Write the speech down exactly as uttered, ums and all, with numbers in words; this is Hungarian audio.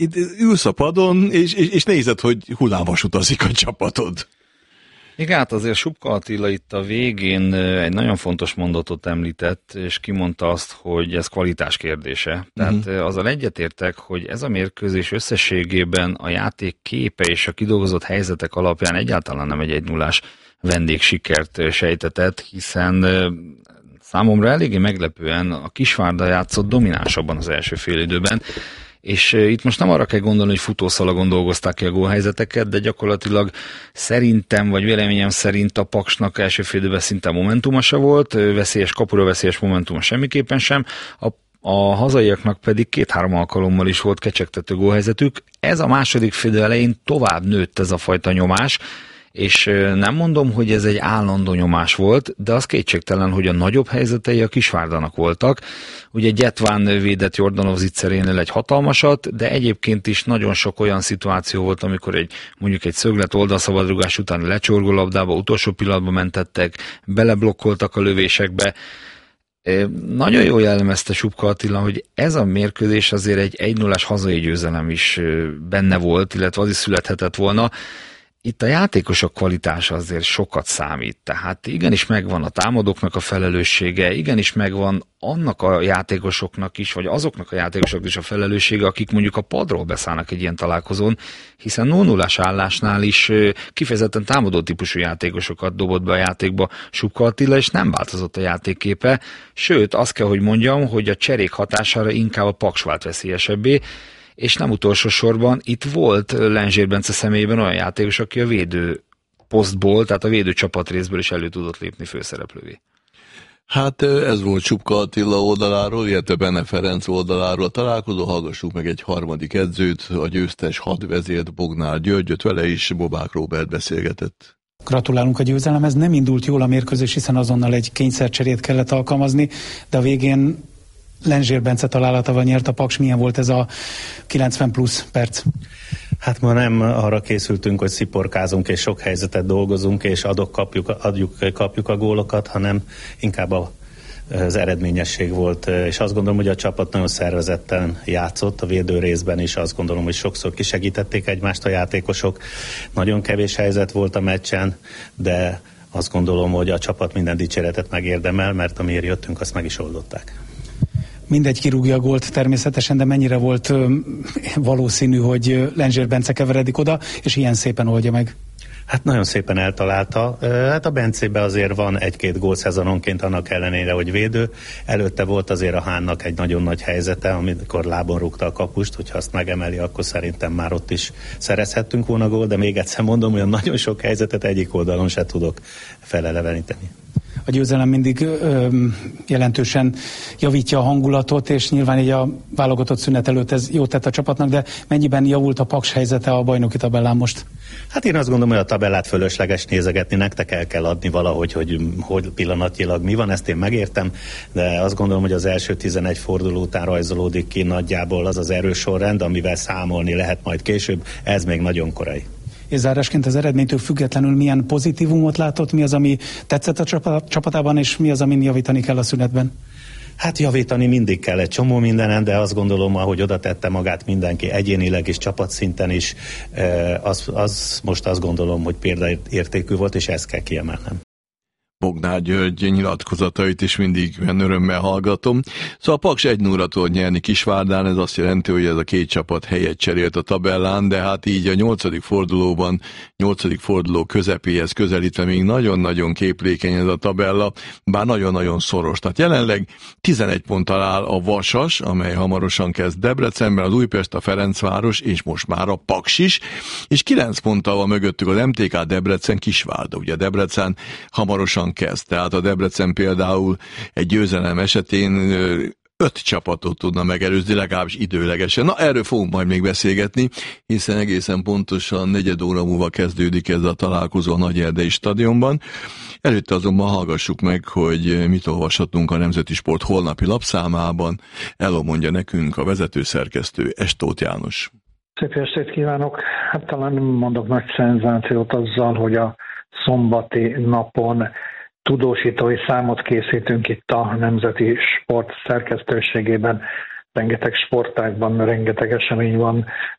itt ülsz a padon, és, és, és nézed, hogy hullámvas utazik a csapatod. Igen, hát azért Subka Attila itt a végén egy nagyon fontos mondatot említett, és kimondta azt, hogy ez kvalitás kérdése. Tehát uh-huh. azzal egyetértek, hogy ez a mérkőzés összességében a játék képe és a kidolgozott helyzetek alapján egyáltalán nem egy egy nullás vendégsikert sejtetett, hiszen számomra eléggé meglepően a Kisvárda játszott dominánsabban az első félidőben, és itt most nem arra kell gondolni, hogy futószalagon dolgozták ki a gólhelyzeteket, de gyakorlatilag szerintem, vagy véleményem szerint a Paksnak első félidőben szinte momentuma se volt, veszélyes kapura, veszélyes momentuma semmiképpen sem, a, a hazaiaknak pedig két-három alkalommal is volt kecsegtető gólhelyzetük. Ez a második félidő elején tovább nőtt ez a fajta nyomás, és nem mondom, hogy ez egy állandó nyomás volt, de az kétségtelen, hogy a nagyobb helyzetei a Kisvárdának voltak. Ugye Gyetván védett Jordanov Zicserénél egy hatalmasat, de egyébként is nagyon sok olyan szituáció volt, amikor egy mondjuk egy szöglet oldalszabadrugás utáni lecsorgó labdába, utolsó pillanatban mentettek, beleblokkoltak a lövésekbe. Nagyon jól jellemezte Subka Attila, hogy ez a mérkőzés azért egy egy nullás hazai győzelem is benne volt, illetve az is születhetett volna. Itt a játékosok kvalitása azért sokat számít, tehát igenis megvan a támadóknak a felelőssége, igenis megvan annak a játékosoknak is, vagy azoknak a játékosoknak is a felelőssége, akik mondjuk a padról beszállnak egy ilyen találkozón, hiszen nulla nullás állásnál is kifejezetten támadó típusú játékosokat dobott be a játékba Subka Attila, és nem változott a játékképe, sőt azt kell, hogy mondjam, hogy a cserék hatására inkább a Paks vált veszélyesebbé, és nem utolsó sorban itt volt Lenzsér Bence személyében olyan játékos, aki a védő posztból, tehát a védő csapatrészből is elő tudott lépni főszereplővé. Hát ez volt Subka Attila oldaláról, illetve Bene Ferenc oldaláról a találkozó. Hallgassuk meg egy harmadik edzőt, a győztes hadvezért Bognár Györgyöt, vele is Bobák Róbert beszélgetett. Gratulálunk a győzelemhez, nem indult jól a mérkőzés, hiszen azonnal egy kényszercserét kellett alkalmazni, de a végén Lenzsér Bence találatával nyert a Paks. Milyen volt ez a kilencven plusz perc? Hát ma nem arra készültünk, hogy sziporkázunk és sok helyzetet dolgozunk, és adok, kapjuk, adjuk, kapjuk a gólokat, hanem inkább a, az eredményesség volt. És azt gondolom, hogy a csapat nagyon szervezetten játszott, a védő részben is azt gondolom, hogy sokszor kisegítették egymást a játékosok. Nagyon kevés helyzet volt a meccsen, de azt gondolom, hogy a csapat minden dicséretet megérdemel, mert amiért jöttünk, azt meg is oldották. Mindegy kirúgja a gólt természetesen, de mennyire volt ö, valószínű, hogy Lenzsér Bence keveredik oda, és ilyen szépen oldja meg? Hát nagyon szépen eltalálta. Hát a Bencébe azért van egy-két gól szezononként, annak ellenére, hogy védő. Előtte volt azért a Hánnak egy nagyon nagy helyzete, amikor lábon rúgta a kapust, hogyha azt megemeli, akkor szerintem már ott is szerezhettünk volna gól, de még egyszer mondom, hogy nagyon sok helyzetet egyik oldalon se tudok feleleveníteni. A győzelem mindig ö, jelentősen javítja a hangulatot, és nyilván így a válogatott szünet előtt ez jót tett a csapatnak, de mennyiben javult a Paks helyzete a bajnoki tabellán most? Hát én azt gondolom, hogy a tabellát fölösleges nézegetni, nektek el kell adni valahogy, hogy, hogy pillanatnyilag mi van, ezt én megértem, de azt gondolom, hogy az első tizenegy forduló után rajzolódik ki nagyjából az az erősorrend, amivel számolni lehet majd később, ez még nagyon korai. És zárásként az eredménytől függetlenül milyen pozitívumot látott, mi az, ami tetszett a csapatában, és mi az, amin javítani kell a szünetben? Hát javítani mindig kell egy csomó mindenen, de azt gondolom, ahogy oda tette magát mindenki egyénileg és csapatszinten is, az, az most azt gondolom, hogy példaértékű volt, és ezt kell kiemelnem. Bognár György nyilatkozatait is mindig örömmel hallgatom. Szóval a Paks egy nullra tud nyerni Kisvárdán, ez azt jelenti, hogy ez a két csapat helyet cserélt a tabellán, de hát így a nyolcadik fordulóban, nyolcadik forduló közepéhez közelítve még nagyon-nagyon képlékeny ez a tabella, bár nagyon-nagyon szoros. Tehát jelenleg tizenegy ponttal áll a Vasas, amely hamarosan kezd Debrecenben, az Újpest, a Ferencváros, és most már a Paks is, és kilenc ponttal van mögöttük az em té ká Debrecen, Kisvárda. Ugye Debrecen hamarosan kezd. Tehát a Debrecen például egy győzelem esetén öt csapatot tudna megelőzni, legalábbis időlegesen. Na, erről fogunk majd még beszélgetni, hiszen egészen pontosan negyed óra múlva kezdődik ez a találkozó a Nagyerdei stadionban. Előtte azonban hallgassuk meg, hogy mit olvashatunk a Nemzeti Sport holnapi lapszámában. Elmondja nekünk a vezetőszerkesztő, Estóth János. Szép estét kívánok! Hát talán nem mondok nagy szenzációt azzal, hogy a szombati napon tudósítói számot készítünk itt a Nemzeti Sport szerkesztőségében rengeteg sportágban rengeteg esemény van,